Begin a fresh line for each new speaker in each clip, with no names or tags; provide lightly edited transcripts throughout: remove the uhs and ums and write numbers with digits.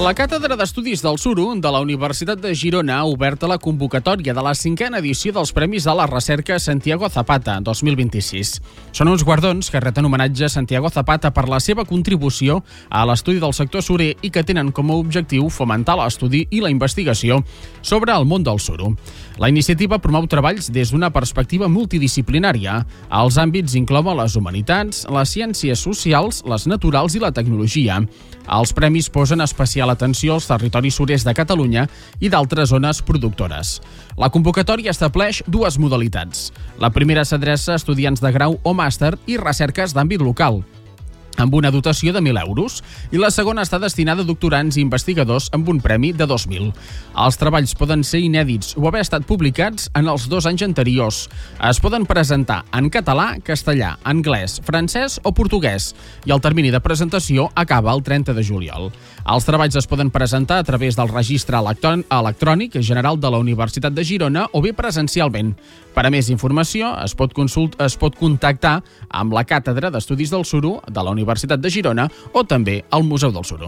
La Càtedra d'Estudis del Suro de la Universitat de Girona ha obert la convocatòria de la 5a edició dels Premis de la Recerca Santiago Zapata 2026. Són uns guardons que reten homenatge a Santiago Zapata per la seva contribució a l'estudi del sector surer i que tenen com a objectiu fomentar l'estudi i la investigació sobre el món del suro. La iniciativa promou treballs des d'una perspectiva multidisciplinària. Els àmbits inclouen les humanitats, les ciències socials, les naturals i la tecnologia. Els premis posen especial atenció als territoris surers de Catalunya i d'altres zones productores. La convocatòria estableix dues modalitats. La primera s'adreça a estudiants de grau o màster i recerques d'àmbit local, amb una dotació de 1.000 euros, i la segona està destinada a doctorants i investigadors amb un premi de 2.000. Els treballs poden ser inèdits o haver estat publicats en els 2 anys anteriors. Es poden presentar en català, castellà, anglès, francès o portuguès, i el termini de presentació acaba el 30 de juliol. Els treballs es poden presentar a través del registre electrònic general de la Universitat de Girona o bé presencialment. Per a més informació es pot contactar amb la Càtedra d'Estudis del Suro de la Universitat de Girona o també al Museu del Suro.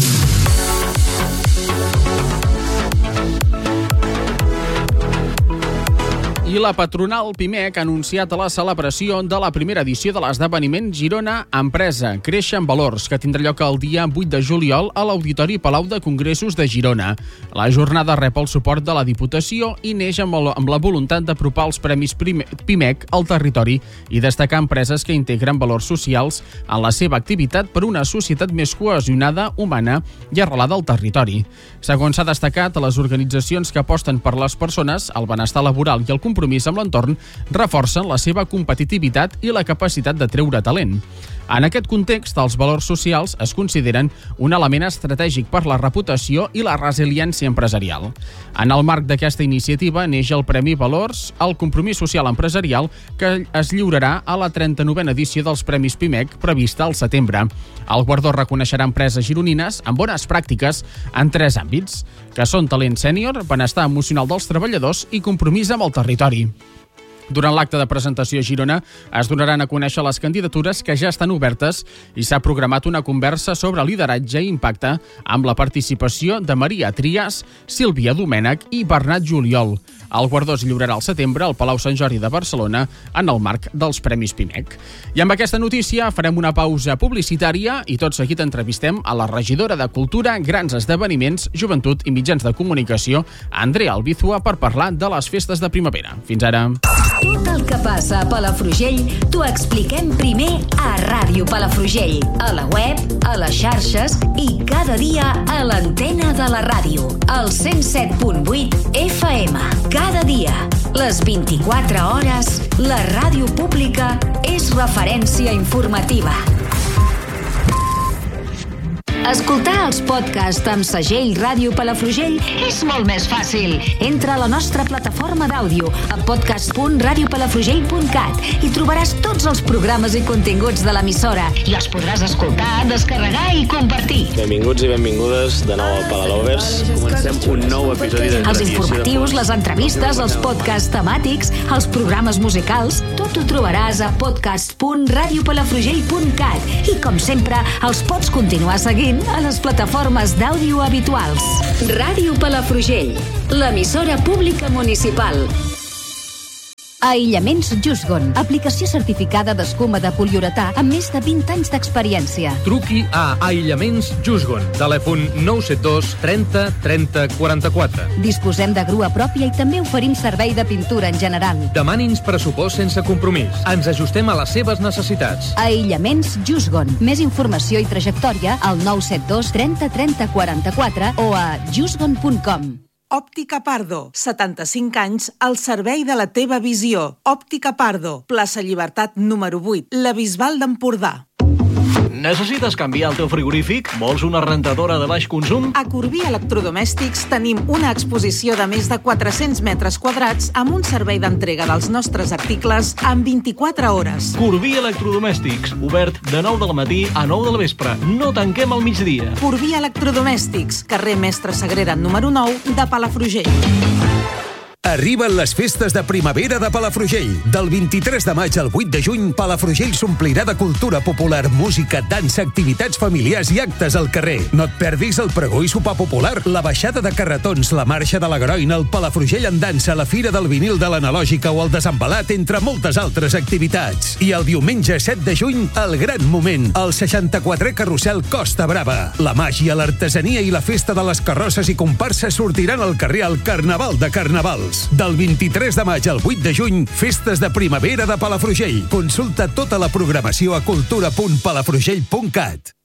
I la patronal Pimec ha anunciat la celebració de la primera edició de l'esdeveniment Girona Empresa Créixer en Valors, que tindrà lloc el dia 8 de juliol a l'Auditori Palau de Congressos de Girona. La jornada rep el suport de la Diputació i neix amb la voluntat d'apropar els Premis Pimec al territori i destacar empreses que integren valors socials en la seva activitat per una societat més cohesionada, humana i arrelada al territori. Segons s'ha destacat, les organitzacions que aposten per les persones, el benestar laboral i el compromís amb l'entorn reforcen la seva competitivitat i la capacitat de treure talent. En aquest context, els valors socials es consideren un element estratègic per la reputació i la resiliència empresarial. En el marc d'aquesta iniciativa neix el Premi Valors al Compromís Social Empresarial, que es lliurarà a la 39a edició dels Premis Pimec, prevista al setembre. El guardó reconeixerà empreses gironines amb bones pràctiques en 3 àmbits, que són talent sènior, benestar emocional dels treballadors i compromís amb el territori. Durant l'acte de presentació a Girona es donaran a conèixer les candidatures que ja estan obertes i s'ha programat una conversa sobre lideratge i impacte amb la participació de Maria Trias, Sílvia Domènech i Bernat Juliol. El guardó es lliurarà al setembre al Palau Sant Jordi de Barcelona en el marc dels Premis Pimec. I amb aquesta notícia farem una pausa publicitària i tot seguit entrevistem a la regidora de Cultura, Grans Esdeveniments, Joventut i Mitjans de Comunicació, Andrea Albizua, per parlar de les festes de primavera. Fins ara.
Tot el que passa a Palafrugell t'ho expliquem primer a Ràdio Palafrugell, a la web, a les xarxes i cada dia a l'antena de la ràdio, al 107.8 FM. Cada dia, les 24 hores, la ràdio pública és referència informativa. Escoltar els podcasts amb segell Ràdio Palafrugell és molt més fàcil. Entra a la nostra plataforma d'àudio a podcast.radiopalafrugell.cat i trobaràs tots els programes i continguts de l'emissora i els podràs escoltar, descarregar i compartir.
Benvinguts i benvingudes de nou al Palalovers. Comencem un nou episodi de
Els informatius, les entrevistes, els podcasts temàtics, els programes musicals, tot ho trobaràs a podcast.radiopalafrugell.cat i, com sempre, els pots continuar seguint a les plataformes d'àudio habituals. Ràdio Palafrugell, l'emissora pública municipal. Aïllaments Jusgon, aplicació certificada d'escuma de poliuretà amb més de 20 anys d'experiència.
Truqui a Aïllaments Jusgon. Telèfon 972 30 30 44.
Disposem de grua pròpia i també oferim servei de pintura en general.
Demani'ns pressupost sense compromís. Ens ajustem a les seves necessitats.
Aïllaments Jusgon. Més informació i trajectòria al 972 30 30 44 o a jusgon.com.
Òptica Pardo, 75 anys al servei de la teva visió. Òptica Pardo, plaça Llibertat número 8, la Bisbal d'Empordà.
Necessites canviar el teu frigorífic? Vols una rentadora de baix consum?
A Corbí Electrodomèstics tenim una exposició de més de 400 metres quadrats amb un servei d'entrega dels nostres articles en 24 hores.
Corbí Electrodomèstics, obert de 9 del matí a 9 del vespre. No tanquem al migdia.
Corbí Electrodomèstics, carrer Mestre Sagrera número 9 de Palafrugell.
Arriben les festes de primavera de Palafrugell. Del 23 de maig al 8 de juny, Palafrugell s'omplirà de cultura popular, música, dansa, activitats familiars i actes al carrer. No et perdis el pregó i sopar popular, la baixada de carretons, la marxa de la Groina, el Palafrugell en dansa, la fira del vinil de l'Analògica o el desembalat, entre moltes altres activitats. I el diumenge 7 de juny, el gran moment, el 64è Carrusel Costa Brava. La màgia, l'artesania i la festa de les carrosses i comparses sortiran al carrer al Carnaval de Carnavals. Del 23 de maig al 8 de juny, festes de primavera de Palafrugell. Consulta tota la programació a cultura.palafrugell.cat.